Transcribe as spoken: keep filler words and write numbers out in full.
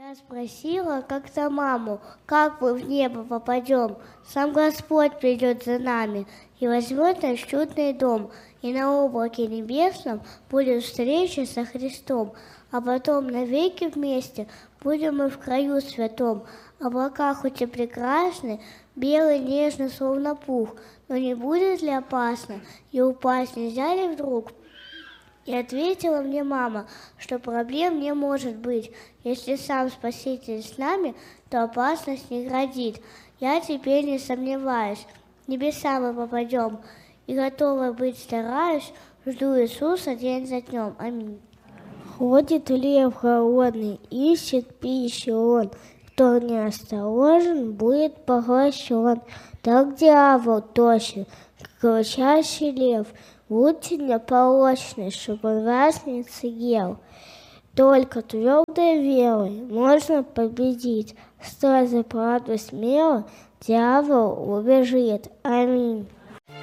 Я спросила как-то маму, как мы в небо попадем. Сам Господь придет за нами и возьмет наш чудный дом, и на облаке небесном будет встреча со Христом, а потом навеки вместе будем мы в краю святом. Облака хоть и прекрасны, белый нежный, словно пух, но не будет ли опасно, и упасть нельзя ли вдруг? И ответила мне мама, что проблем не может быть. Если сам Спаситель с нами, то опасность не грозит. Я теперь не сомневаюсь, в небеса мы попадем. И готова быть стараюсь, жду Иисуса день за днем. Аминь. Ходит лев голодный, ищет пищу он. Кто неосторожен, будет поглощен. Так дьявол точно, кричащий лев. Будьте неполочны, чтобы он вас не съел. Только твердой верой можно победить. Стой за правду смело, дьявол убежит. Аминь.